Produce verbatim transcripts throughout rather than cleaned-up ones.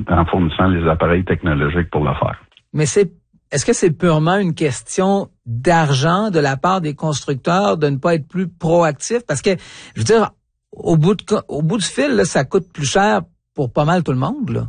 en fournissant les appareils technologiques pour le faire. Mais c'est est-ce que c'est purement une question d'argent de la part des constructeurs de ne pas être plus proactifs? Parce que, je veux dire, au bout de, au bout du fil, là, ça coûte plus cher pour pas mal tout le monde, là.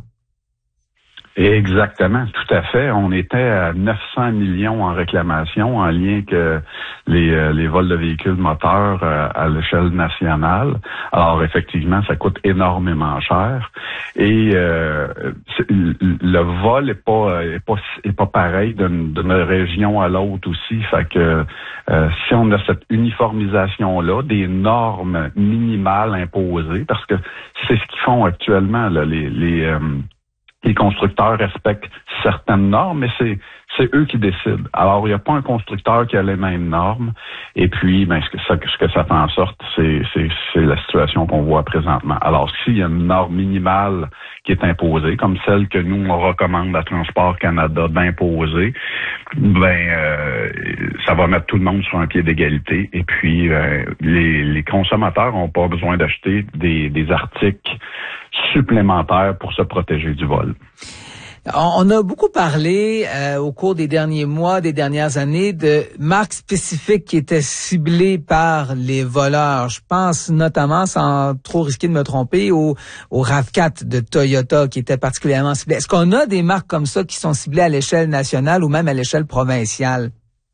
Exactement, tout à fait. On était à neuf cents millions en réclamation en lien que les, euh, les vols de véhicules moteurs euh, à l'échelle nationale. Alors effectivement, ça coûte énormément cher. Et euh, le vol est pas est pas est pas pareil d'une, d'une région à l'autre aussi. Fait que euh, si on a cette uniformisation là, des normes minimales imposées, parce que c'est ce qu'ils font actuellement là, les les euh, les constructeurs respectent certaines normes, mais c'est c'est eux qui décident. Alors, il n'y a pas un constructeur qui a les mêmes normes. Et puis, ben, ce que ça, ce que ça fait en sorte, c'est, c'est, c'est la situation qu'on voit présentement. Alors, s'il y a une norme minimale qui est imposée, comme celle que nous, on recommande à Transport Canada d'imposer, ben, euh, ça va mettre tout le monde sur un pied d'égalité. Et puis, euh, les, les consommateurs n'ont pas besoin d'acheter des, des articles supplémentaires pour se protéger du vol. On a beaucoup parlé euh, au cours des derniers mois, des dernières années, de marques spécifiques qui étaient ciblées par les voleurs. Je pense notamment, sans trop risquer de me tromper, au, au RAV quatre de Toyota qui était particulièrement ciblé. Est-ce qu'on a des marques comme ça qui sont ciblées à l'échelle nationale ou même à l'échelle provinciale?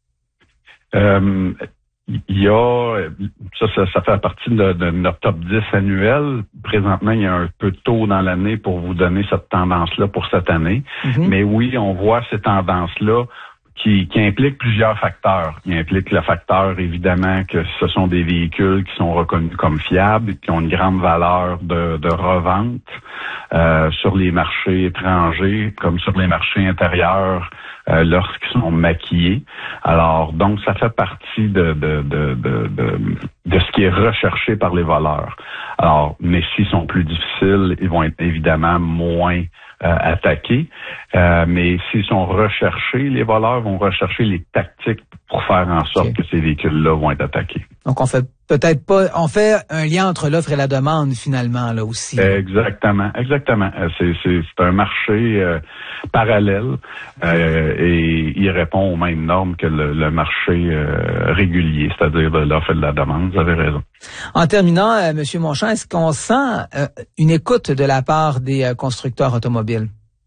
Euh, Il y a, ça, ça, ça fait partie de, de notre top dix annuel. Présentement, il y a un peu tôt dans l'année pour vous donner cette tendance-là pour cette année. Mm-hmm. Mais oui, on voit ces tendances-là qui, qui impliquent plusieurs facteurs. Qui impliquent le facteur, évidemment, que ce sont des véhicules qui sont reconnus comme fiables, qui ont une grande valeur de, de revente euh, sur les marchés étrangers, comme sur les marchés intérieurs. Euh, lorsqu'ils sont maquillés. Alors, donc, ça fait partie de, de, de, de, de, de ce qui est recherché par les voleurs. Alors, mais s'ils sont plus difficiles, ils vont être évidemment moins euh, attaqués. Euh, mais s'ils sont recherchés, les voleurs vont rechercher les tactiques pour faire en sorte okay. que ces véhicules-là vont être attaqués. Donc, on fait peut-être pas, on fait un lien entre l'offre et la demande finalement là aussi. Exactement, exactement. C'est c'est, c'est un marché euh, parallèle euh, et il répond aux mêmes normes que le, le marché euh, régulier, c'est-à-dire de l'offre et de la demande. Vous avez raison. En terminant, euh, Monsieur Monchamp, est-ce qu'on sent euh, une écoute de la part des euh, constructeurs automobiles?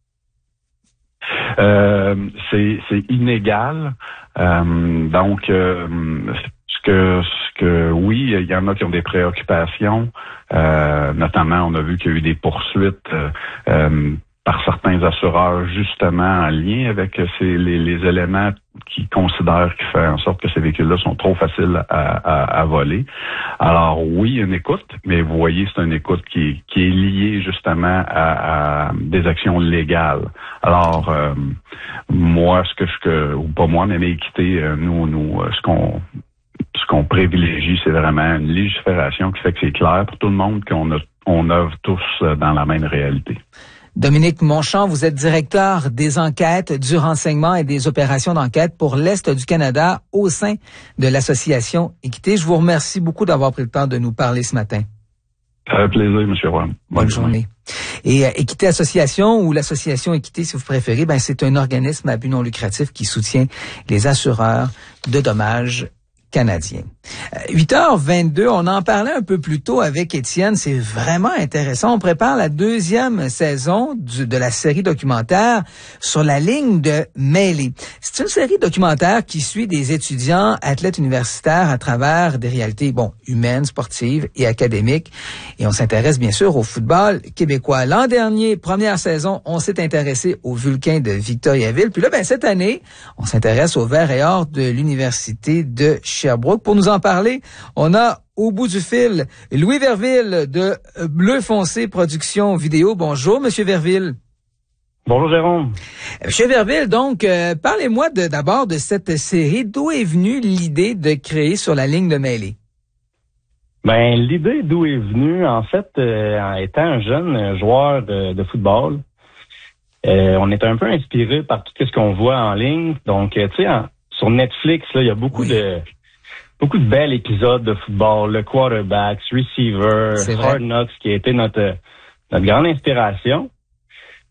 Euh, c'est, c'est inégal. Euh, donc, euh, ce que, ce que, oui, il y en a qui ont des préoccupations. Euh, notamment, on a vu qu'il y a eu des poursuites euh, euh, par certains assureurs, justement en lien avec ces, les, les éléments qui considèrent qui font en sorte que ces véhicules-là sont trop faciles à, à, à voler. Alors oui, une écoute, mais vous voyez, c'est une écoute qui, qui est liée justement à, à des actions légales. Alors euh, moi, ce que je, ou pas moi, mais Équité, nous, nous, ce qu'on ce qu'on privilégie, c'est vraiment une légifération qui fait que c'est clair pour tout le monde qu'on a, on œuvre tous dans la même réalité. Dominique Monchamp, vous êtes directeur des enquêtes, du renseignement et des opérations d'enquête pour l'Est du Canada au sein de l'Association Équité. Je vous remercie beaucoup d'avoir pris le temps de nous parler ce matin. Ça fait plaisir, M. Roy. Bonne, Bonne journée. journée. Et euh, Équité Association ou l'Association Équité, si vous préférez, ben c'est un organisme à but non lucratif qui soutient les assureurs de dommages canadien. huit heures vingt-deux, on en parlait un peu plus tôt avec Étienne, c'est vraiment intéressant. On prépare la deuxième saison du, de la série documentaire sur la ligne de Meili. C'est une série documentaire qui suit des étudiants, athlètes universitaires à travers des réalités, bon, humaines, sportives et académiques. Et on s'intéresse bien sûr au football québécois. L'an dernier, première saison, on s'est intéressé aux Vulcains de Victoriaville. Puis là, ben, cette année, on s'intéresse aux Vert et Or de l'Université de Sherbrooke. Pour nous en parler, on a au bout du fil Louis Verville de Bleu Foncé Production Vidéo. Bonjour, Monsieur Verville. Bonjour, Jérôme. Monsieur Verville, donc, euh, parlez-moi de, d'abord de cette série. D'où est venue l'idée de créer sur la ligne de Meili? Ben, l'idée d'où est venue, en fait, euh, en étant un jeune joueur de, de football, euh, on est un peu inspiré par tout ce qu'on voit en ligne. Donc, euh, tu sais, sur Netflix, là, il y a beaucoup oui. de beaucoup de bels épisodes de football, le quarterback, receiver, Hard Knocks, qui a été notre notre grande inspiration.